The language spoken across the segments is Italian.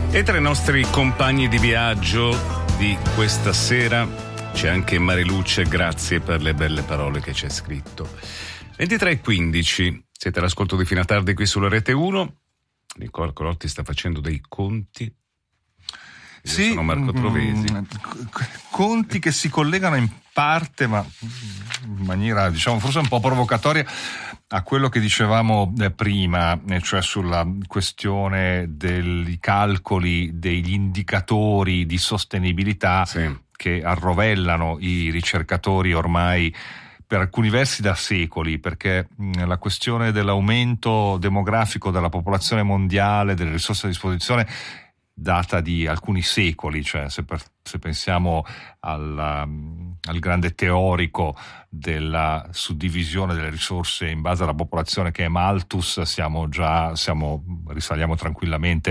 E tra i nostri compagni di viaggio di questa sera c'è anche Mariluce, grazie per le belle parole che ci ha scritto. 23:15, siete all'ascolto di Fino a tardi qui sulla Rete 1. Nicola Colotti sta facendo dei conti. Io sì, sono Marco Trovesi. Conti che si collegano in parte, ma in maniera, diciamo, forse un po' provocatoria a quello che dicevamo prima, cioè sulla questione dei calcoli degli indicatori di sostenibilità, sì, che arrovellano i ricercatori ormai per alcuni versi da secoli, perché la questione dell'aumento demografico della popolazione mondiale, delle risorse a disposizione, data di alcuni secoli, cioè se pensiamo al grande teorico della suddivisione delle risorse in base alla popolazione che è Malthus, risaliamo tranquillamente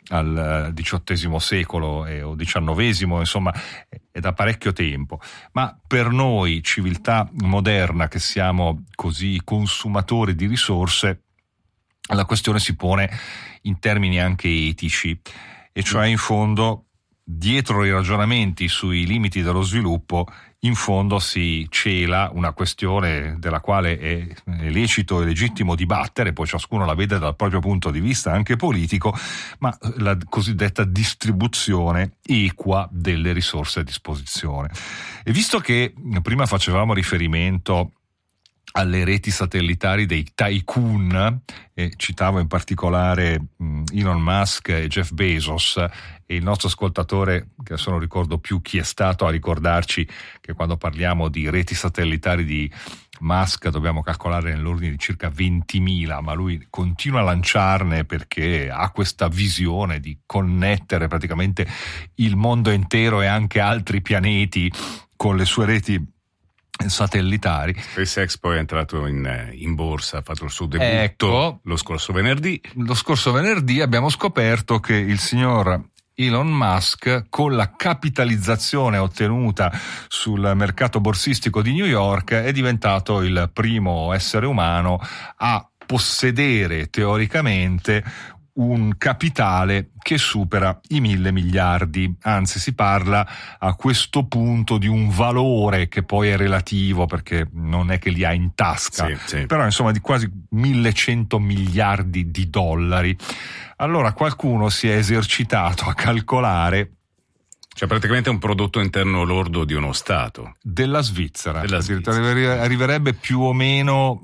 al XVIII secolo o XIX, insomma è da parecchio tempo. Ma per noi, civiltà moderna, che siamo così consumatori di risorse, la questione si pone in termini anche etici, e cioè in fondo dietro i ragionamenti sui limiti dello sviluppo in fondo si cela una questione della quale è lecito e legittimo dibattere, poi ciascuno la vede dal proprio punto di vista anche politico, ma la cosiddetta distribuzione equa delle risorse a disposizione. E visto che prima facevamo riferimento alle reti satellitari dei tycoon, e citavo in particolare Elon Musk e Jeff Bezos, e il nostro ascoltatore, che adesso non ricordo più chi è stato, a ricordarci che quando parliamo di reti satellitari di Musk dobbiamo calcolare nell'ordine di circa 20.000, ma lui continua a lanciarne perché ha questa visione di connettere praticamente il mondo intero e anche altri pianeti con le sue reti satellitari. SpaceX poi è entrato in borsa, ha fatto il suo debutto lo scorso venerdì. Lo scorso venerdì abbiamo scoperto che il signor Elon Musk, con la capitalizzazione ottenuta sul mercato borsistico di New York, è diventato il primo essere umano a possedere teoricamente un capitale che supera i 1.000 miliardi, anzi si parla a questo punto di un valore che poi è relativo perché non è che li ha in tasca, sì. Però insomma di quasi 1.100 miliardi di dollari. Allora qualcuno si è esercitato a calcolare, cioè praticamente un prodotto interno lordo di uno Stato. Della Svizzera. Arriverebbe più o meno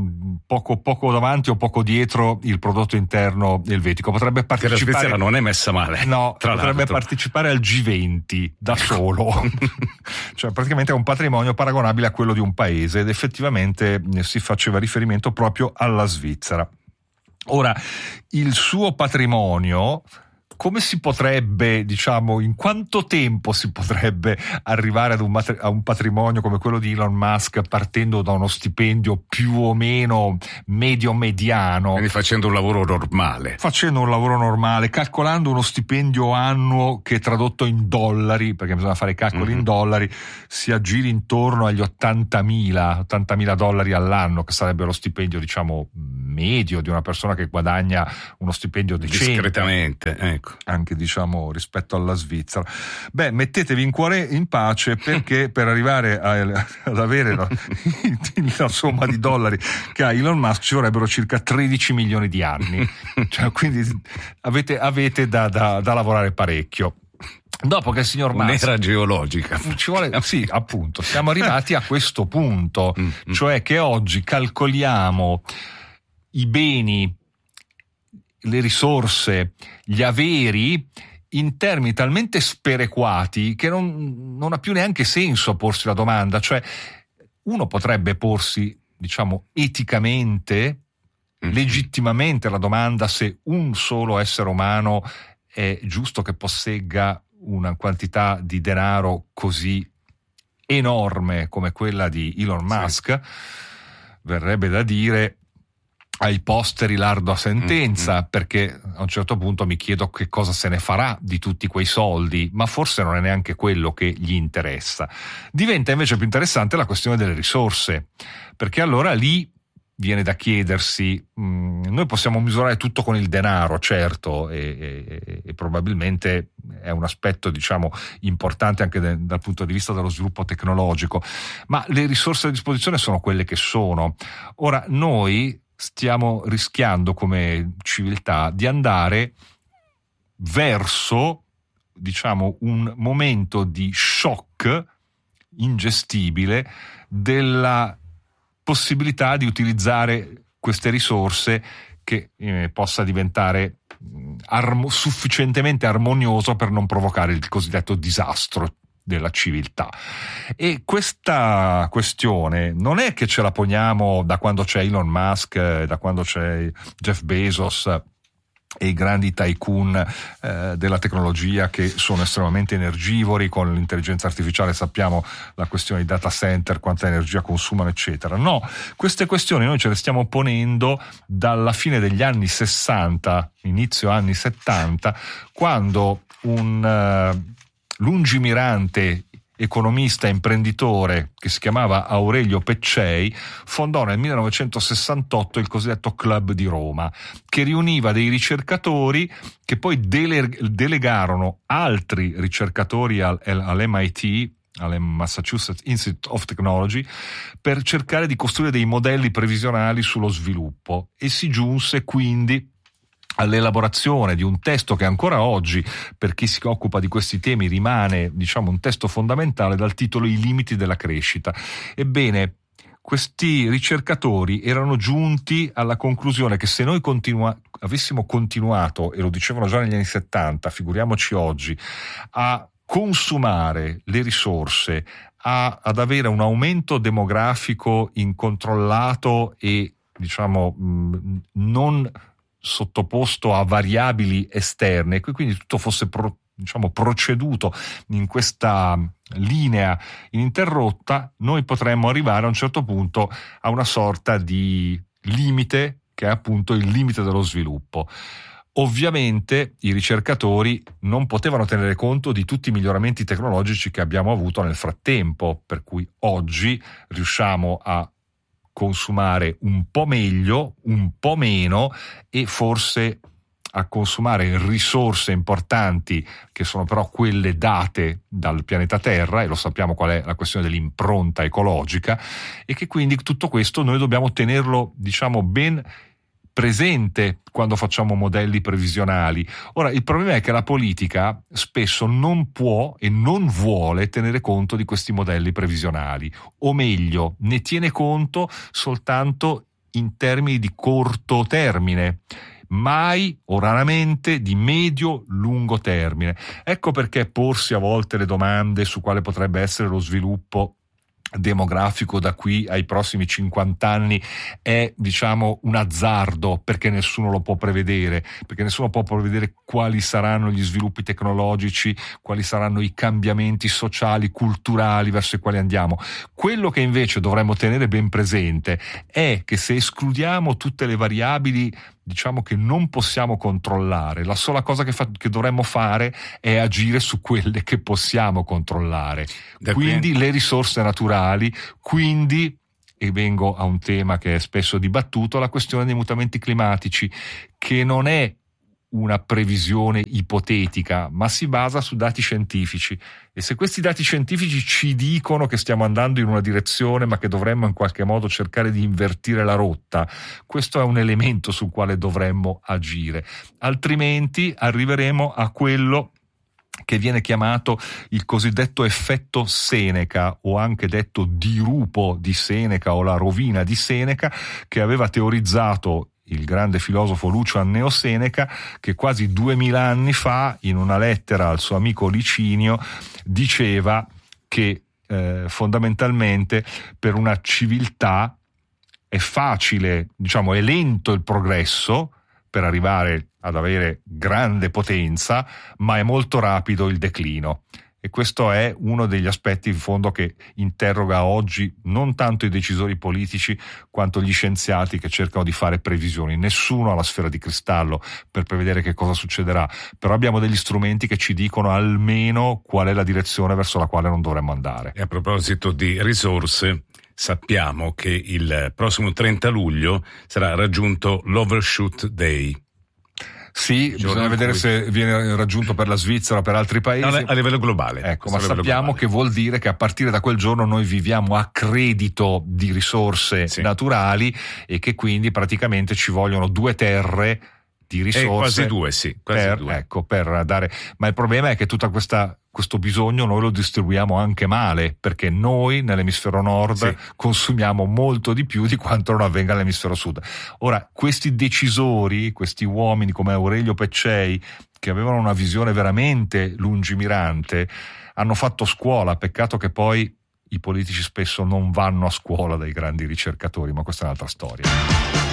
poco davanti o poco dietro il prodotto interno elvetico. Potrebbe partecipare. Che la Svizzera non è messa male. No, potrebbe partecipare al G20 da solo. Cioè praticamente è un patrimonio paragonabile a quello di un paese, ed effettivamente si faceva riferimento proprio alla Svizzera. Ora, il suo patrimonio, come si potrebbe, diciamo, in quanto tempo si potrebbe arrivare a un patrimonio come quello di Elon Musk partendo da uno stipendio più o meno medio-mediano? Quindi facendo un lavoro normale. Facendo un lavoro normale, calcolando uno stipendio annuo che tradotto in dollari, perché bisogna fare i calcoli in dollari, si aggiri intorno agli 80.000 dollari all'anno, che sarebbe lo stipendio, diciamo, medio di una persona che guadagna uno stipendio decente. Discretamente, ecco. Anche, diciamo, rispetto alla Svizzera. Beh, mettetevi in cuore in pace, perché per arrivare ad avere la somma di dollari che ha Elon Musk ci vorrebbero circa 13 milioni di anni. Cioè, quindi avete da lavorare parecchio. Dopo che il signor Musk, un'era geologica ci vuole, sì, appunto, siamo arrivati a questo punto, cioè che oggi calcoliamo i beni, le risorse, gli averi in termini talmente sperequati che non ha più neanche senso porsi la domanda. Cioè, uno potrebbe porsi, diciamo, eticamente, legittimamente la domanda se un solo essere umano è giusto che possegga una quantità di denaro così enorme come quella di Elon Musk. Verrebbe da dire: ai posteri l'ardua sentenza, perché a un certo punto mi chiedo che cosa se ne farà di tutti quei soldi, ma forse non è neanche quello che gli interessa. Diventa invece più interessante la questione delle risorse, perché allora lì viene da chiedersi, noi possiamo misurare tutto con il denaro, certo, e probabilmente è un aspetto, diciamo, importante anche dal punto di vista dello sviluppo tecnologico, ma le risorse a disposizione sono quelle che sono. Ora, noi stiamo rischiando come civiltà di andare verso, diciamo, un momento di shock ingestibile della possibilità di utilizzare queste risorse che possa diventare sufficientemente armonioso per non provocare il cosiddetto disastro della civiltà. E questa questione non è che ce la poniamo da quando c'è Elon Musk, da quando c'è Jeff Bezos e i grandi tycoon della tecnologia, che sono estremamente energivori. Con l'intelligenza artificiale sappiamo la questione di data center, quanta energia consumano, eccetera. No, queste questioni noi ce le stiamo ponendo dalla fine degli anni 60, inizio anni 70, quando un lungimirante economista imprenditore che si chiamava Aurelio Peccei fondò nel 1968 il cosiddetto Club di Roma, che riuniva dei ricercatori che poi delegarono altri ricercatori all'MIT, al Massachusetts Institute of Technology, per cercare di costruire dei modelli previsionali sullo sviluppo, e si giunse quindi all'elaborazione di un testo che ancora oggi, per chi si occupa di questi temi, rimane, diciamo, un testo fondamentale, dal titolo I limiti della crescita. Ebbene, questi ricercatori erano giunti alla conclusione che se noi avessimo continuato, e lo dicevano già negli anni 70, figuriamoci oggi, a consumare le risorse, ad avere un aumento demografico incontrollato e, diciamo, non sottoposto a variabili esterne, e quindi tutto fosse proceduto in questa linea ininterrotta, noi potremmo arrivare a un certo punto a una sorta di limite, che è appunto il limite dello sviluppo. Ovviamente i ricercatori non potevano tenere conto di tutti i miglioramenti tecnologici che abbiamo avuto nel frattempo, per cui oggi riusciamo a consumare un po' meglio, un po' meno, e forse a consumare risorse importanti che sono però quelle date dal pianeta Terra, e lo sappiamo qual è la questione dell'impronta ecologica, e che quindi tutto questo noi dobbiamo tenerlo, diciamo, ben presente quando facciamo modelli previsionali. Ora, il problema è che la politica spesso non può e non vuole tenere conto di questi modelli previsionali, o meglio, ne tiene conto soltanto in termini di corto termine, mai o raramente di medio-lungo termine. Ecco perché porsi a volte le domande su quale potrebbe essere lo sviluppo demografico da qui ai prossimi 50 anni è, diciamo, un azzardo, perché nessuno lo può prevedere, perché nessuno può prevedere quali saranno gli sviluppi tecnologici, quali saranno i cambiamenti sociali, culturali verso i quali andiamo. Quello che invece dovremmo tenere ben presente è che se escludiamo tutte le variabili, diciamo, che non possiamo controllare, la sola cosa che dovremmo fare è agire su quelle che possiamo controllare, quindi le risorse naturali, quindi, e vengo a un tema che è spesso dibattuto, la questione dei mutamenti climatici, che non è una previsione ipotetica, ma si basa su dati scientifici, e se questi dati scientifici ci dicono che stiamo andando in una direzione ma che dovremmo in qualche modo cercare di invertire la rotta, questo è un elemento sul quale dovremmo agire, altrimenti arriveremo a quello che viene chiamato il cosiddetto effetto Seneca, o anche detto dirupo di Seneca o la rovina di Seneca, che aveva teorizzato il grande filosofo Lucio Anneo Seneca, che quasi 2000 anni fa, in una lettera al suo amico Licinio, diceva che fondamentalmente per una civiltà è facile, diciamo, è lento il progresso per arrivare ad avere grande potenza, ma è molto rapido il declino. E questo è uno degli aspetti in fondo che interroga oggi non tanto i decisori politici quanto gli scienziati che cercano di fare previsioni. Nessuno ha la sfera di cristallo per prevedere che cosa succederà, però abbiamo degli strumenti che ci dicono almeno qual è la direzione verso la quale non dovremmo andare. E a proposito di risorse, sappiamo che il prossimo 30 luglio sarà raggiunto l'Overshoot Day. Sì, bisogna vedere se viene raggiunto per la Svizzera o per altri paesi. No, a livello globale. Ecco, ma sappiamo che vuol dire che a partire da quel giorno noi viviamo a credito di risorse naturali e che quindi praticamente ci vogliono 2 terre di risorse. Quasi due. Ecco, per dare. Ma il problema è che tutta questo bisogno noi lo distribuiamo anche male, perché noi nell'emisfero nord consumiamo molto di più di quanto non avvenga nell'emisfero sud. Ora, questi decisori, questi uomini come Aurelio Peccei, che avevano una visione veramente lungimirante, hanno fatto scuola. Peccato che poi i politici spesso non vanno a scuola dai grandi ricercatori, ma questa è un'altra storia.